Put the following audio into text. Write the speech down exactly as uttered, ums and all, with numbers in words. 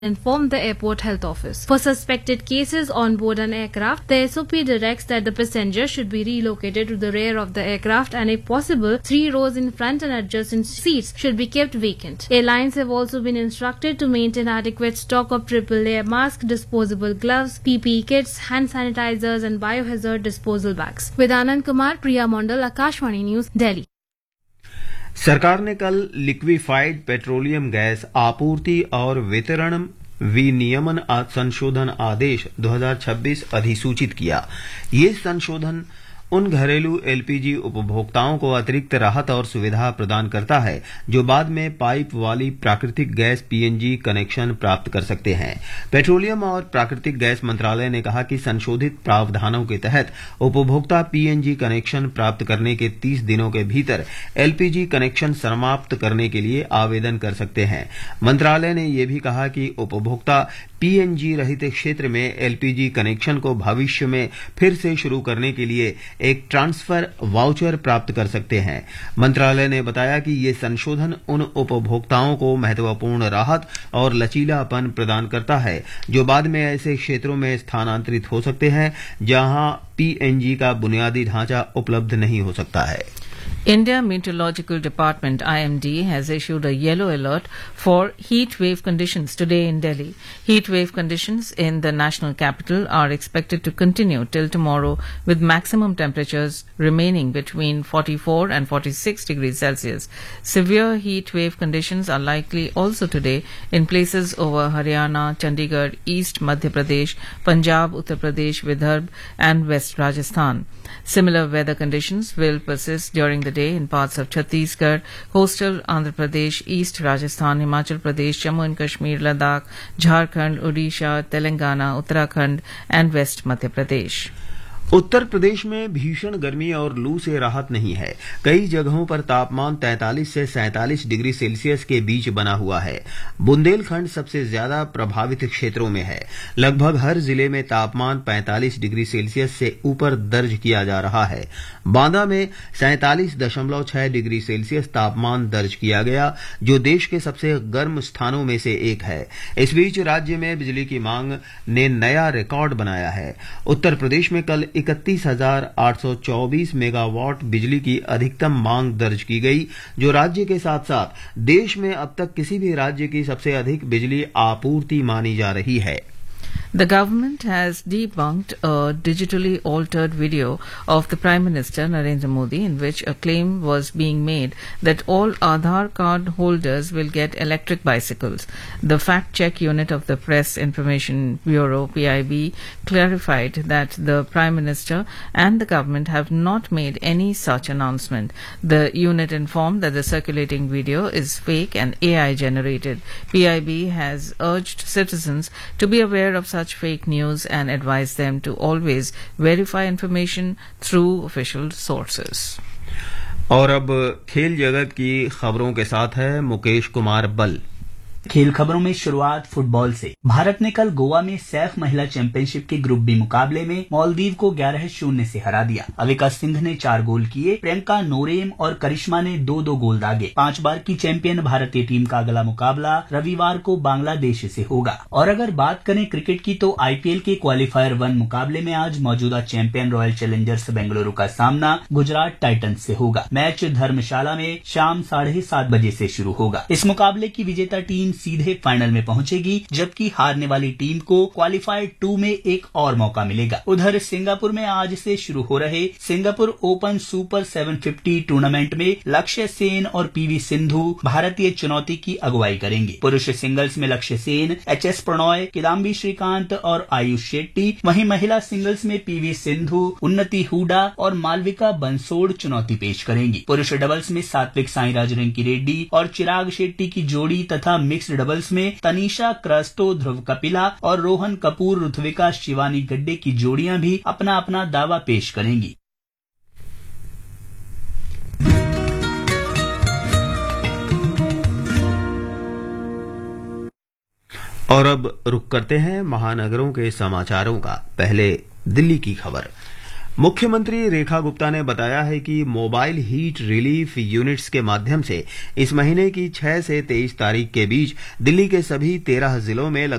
inform the airport health office. For suspected cases on board an aircraft, the S O P directs that the passenger should be relocated to the rear of the aircraft and if possible, three rows in front and adjacent seats should be kept vacant. Airlines have also been instructed to maintain adequate stock of triple layer masks, disposable gloves, P P E kits, hand sanitizers and biohazard disposal bags. With Anand Kumar, Priya Mondal, Akashvani News, Delhi. सरकार ने कल liquefied petroleum gas आपूर्ति और वितरण विनियमन संशोधन आदेश दो हज़ार छब्बीस अधिसूचित किया। ये संशोधन उन घरेलू एलपीजी उपभोक्ताओं को अतिरिक्त राहत और सुविधा प्रदान करता है जो बाद में पाइप वाली प्राकृतिक गैस पीएनजी कनेक्शन प्राप्त कर सकते हैं। पेट्रोलियम और प्राकृतिक गैस मंत्रालय ने कहा कि संशोधित प्रावधानों के तहत उपभोक्ता पीएनजी कनेक्शन प्राप्त करने के तीस दिनों के भीतर एलपीजी कनेक्शन समाप्त करने के लिए आवेदन कर सकते हैं। मंत्रालय ने यह भी कहा कि उपभोक्ता पीएनजी रहित क्षेत्र में एलपीजी कनेक्शन को भविष्य में फिर से शुरू करने के लिए एक ट्रांसफर वाउचर प्राप्त कर सकते हैं। मंत्रालय ने बताया कि ये संशोधन उन उपभोक्ताओं को महत्वपूर्ण राहत और लचीलापन प्रदान करता है जो बाद में ऐसे क्षेत्रों में स्थानांतरित हो सकते हैं जहां पीएनजी का बुनियादी ढांचा उपलब्ध नहीं हो सकता है। India Meteorological Department I M D has issued a yellow alert for heat wave conditions today in Delhi. Heat wave conditions in the national capital are expected to continue till tomorrow with maximum temperatures remaining between forty-four and forty-six degrees Celsius. Severe heat wave conditions are likely also today in places over Haryana, Chandigarh, East Madhya Pradesh, Punjab, Uttar Pradesh, Vidarbha and West Rajasthan. Similar weather conditions will persist during the day in parts of Chhattisgarh, coastal Andhra Pradesh, East Rajasthan, Himachal Pradesh, Jammu and Kashmir, Ladakh, Jharkhand, Odisha, Telangana, Uttarakhand and West Madhya Pradesh. Uttar Pradesh में भीषण गर्मी और लू से राहत नहीं है। कई जगहों पर तापमान तैंतालीस से सैंतालीस डिग्री सेल्सियस के बीच बना हुआ है। बुंदेलखंड सबसे ज्यादा प्रभावित क्षेत्रों में है। लगभग हर जिले में तापमान पैंतालीस डिग्री सेल्सियस से ऊपर दर्ज किया जा रहा है। बांदा में सैंतालीस दशमलव छह डिग्री सेल्सियस तापमान दर्ज किया गया जो देश के सबसे गर्म स्थानों में से एक है। इस बीच राज्य में बिजली की मांग ने नया रिकॉर्ड बनाया है। उत्तर प्रदेश में कल इकतीस हजार आठ सौ चौबीस मेगावाट बिजली की अधिकतम मांग दर्ज की गई जो राज्य के साथ साथ देश में अब तक किसी भी राज्य की सबसे अधिक बिजली आपूर्ति मानी जा रही है। The government has debunked a digitally altered video of the Prime Minister Narendra Modi in which a claim was being made that all Aadhaar card holders will get electric bicycles. The fact check unit of the Press Information Bureau P I B clarified that the Prime Minister and the government have not made any such announcement. The unit informed that the circulating video is fake and A I generated. P I B has urged citizens to be aware of such such fake news and advise them to always verify information through official sources. और अब खेल जगत की खबरों के साथ है मुकेश कुमार बल। खेल खबरों में शुरुआत फुटबॉल से। भारत ने कल गोवा में सैफ महिला चैंपियनशिप के ग्रुप बी मुकाबले में मालदीव को ग्यारह शून्य से हरा दिया। अविका सिंह ने चार गोल किए, प्रियंका नोरेम और करिश्मा ने दो दो गोल दागे। पांच बार की चैंपियन भारतीय टीम का अगला मुकाबला रविवार को बांग्लादेश से होगा। और अगर बात करें क्रिकेट की तो आईपीएल के क्वालिफायर वन मुकाबले में आज मौजूदा चैंपियन रॉयल चैलेंजर्स बेंगलुरु का सामना गुजरात टाइटंस से होगा। मैच धर्मशाला में शाम साढ़े सात बजे से शुरू होगा। इस मुकाबले की विजेता टीम सीधे फाइनल में पहुंचेगी जबकि हारने वाली टीम को क्वालिफायर टू में एक और मौका मिलेगा। उधर सिंगापुर में आज से शुरू हो रहे सिंगापुर ओपन सुपर सात सौ पचास टूर्नामेंट में लक्ष्य सेन और पीवी सिंधु भारतीय चुनौती की अगुवाई करेंगे। पुरुष सिंगल्स में लक्ष्य सेन, एच एस प्रणॉय, किदाम्बी श्रीकांत और आयुष शेट्टी, वहीं महिला सिंगल्स में पीवी सिंधु, उन्नति हुडा और मालविका बंसोड़ चुनौती पेश करेंगी। पुरुष डबल्स में सात्विक साईराज रंकी रेड्डी और चिराग शेट्टी की जोड़ी तथा मिक्स डबल्स में तनीषा क्रस्तो, ध्रुव कपिला और रोहन कपूर, ऋत्विका शिवानी गड्डे की जोड़ियां भी अपना अपना दावा पेश करेंगी। और अब रुक करते हैं महानगरों के समाचारों का। पहले दिल्ली की खबर। मुख्यमंत्री रेखा गुप्ता ने बताया है कि मोबाइल हीट रिलीफ यूनिट्स के माध्यम से इस महीने की छह से तेईस तारीख के बीच दिल्ली के सभी तेरह जिलों में